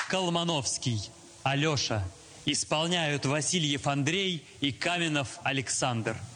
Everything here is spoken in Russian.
Колмановский Алеша исполняют Васильев Андрей и Каменов Александр.